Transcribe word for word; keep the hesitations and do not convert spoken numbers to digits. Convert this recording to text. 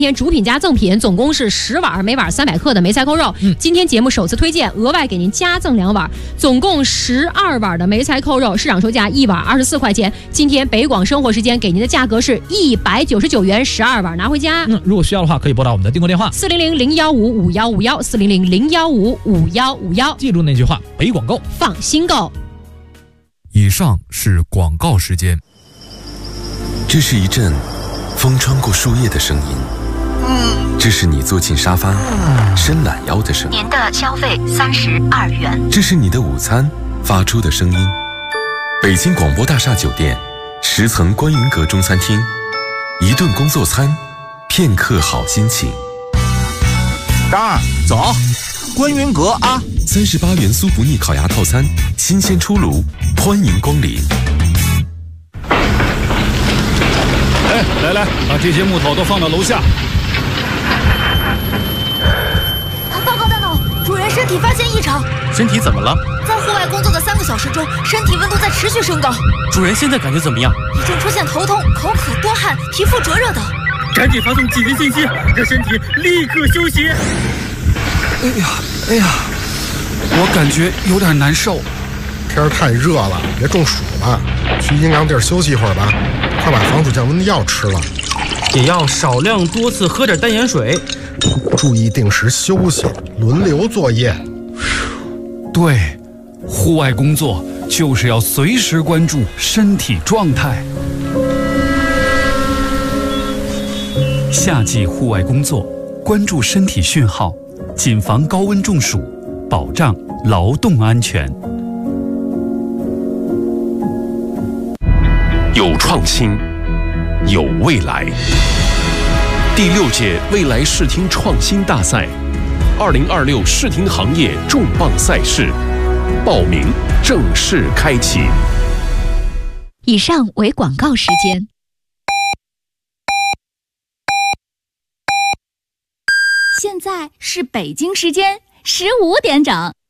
今天主品加赠品总共是十碗，每碗三百克的梅菜扣肉。嗯，今天节目首次推荐，额外给您加赠两碗，总共十二碗的梅菜扣肉，市场售价一碗二十四块钱。今天北广生活时间给您的价格是一百九十九元，十二碗拿回家。 嗯，如果需要的话，可以拨打我们的订购电话： 四零零零幺五五幺五幺，四零零零幺五五幺五幺。 记住那句话，北广购， 放心购。 以上是广告时间。 这是一阵风穿过树叶的声音。这是你坐进沙发伸懒腰的声音。 您的消费三十二元。 这是你的午餐发出的声音。北京广播大厦酒店十层观云阁中餐厅，一顿工作餐，片刻好心情。 张儿，走，观云阁啊！ 三十八元酥不腻烤鸭套餐，新鲜出炉，欢迎光临。 哎，来来，把这些木头都放到楼下。 报告大脑，主人身体发现异常。 身体怎么了？ 在户外工作的三个小时中，身体温度在持续升高。 主人现在感觉怎么样？ 已经出现头痛、口渴、多汗、皮肤灼热等。 赶紧发送紧急信息，让身体立刻休息。 哎呀，哎呀，我感觉有点难受。 天太热了，别中暑了，去阴凉地儿休息一会儿吧。快把防暑降温的药吃了， 也要少量多次喝点淡盐水， 注意定时休息，轮流作业。 对，户外工作就是要随时关注身体状态。夏季户外工作，关注身体讯号，谨防高温中暑，保障劳动安全。 有创新，有未来。第六届未来视听创新大赛，二零二六视听行业重磅赛事，报名正式开启。 以上为广告时间。 现在是北京时间十五点整。